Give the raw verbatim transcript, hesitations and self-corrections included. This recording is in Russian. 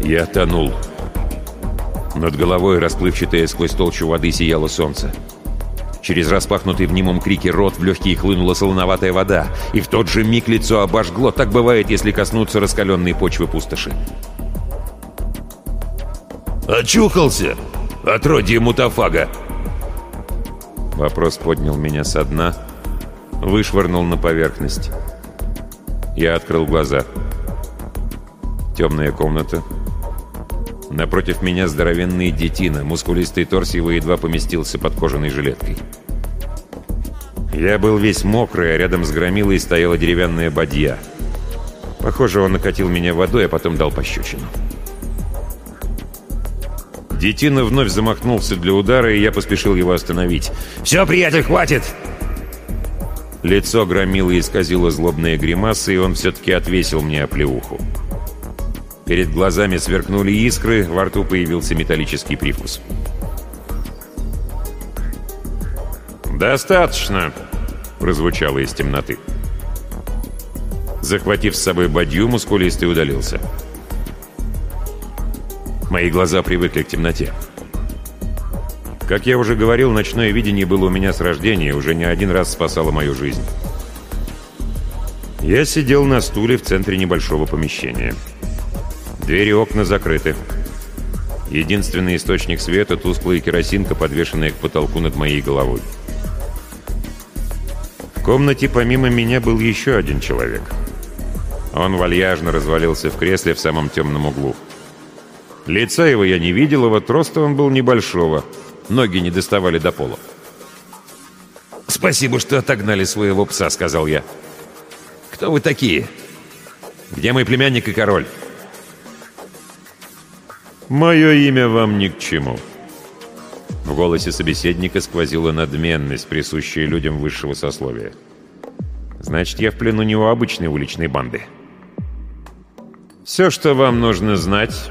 Я тонул. Над головой, расплывчатое сквозь толщу воды, сияло солнце. Через распахнутый в немом крике рот в легкие хлынула солоноватая вода, и в тот же миг лицо обожгло. Так бывает, если коснуться раскаленной почвы пустоши. «Очухался? Отродье мутафага!» Вопрос поднял меня со дна, вышвырнул на поверхность. Я открыл глаза. Темная комната. Напротив меня здоровенный детина. Мускулистый торс его едва поместился под кожаной жилеткой. Я был весь мокрый, а рядом с громилой стояла деревянная бадья. Похоже, он накатил меня водой, а потом дал пощечину. Детина вновь замахнулся для удара, и я поспешил его остановить. «Все, приятель, хватит!» Лицо громилы исказило злобная гримаса, и он все-таки отвесил мне оплеуху. Перед глазами сверкнули искры, во рту появился металлический привкус. «Достаточно!» — прозвучало из темноты. Захватив с собой бадью, мускулистый удалился. Мои глаза привыкли к темноте. Как я уже говорил, ночное видение было у меня с рождения, и уже не один раз спасало мою жизнь. Я сидел на стуле в центре небольшого помещения. Двери и окна закрыты. Единственный источник света — тусклая керосинка, подвешенная к потолку над моей головой. В комнате помимо меня был еще один человек. Он вальяжно развалился в кресле в самом темном углу. Лица его я не видел, а вот роста он был небольшого. Ноги не доставали до пола. «Спасибо, что отогнали своего пса», — сказал я. «Кто вы такие? Где мой племянник и король?» «Мое имя вам ни к чему». В голосе собеседника сквозила надменность, присущая людям высшего сословия. «Значит, я в плену не у обычной уличной банды. Все, что вам нужно знать,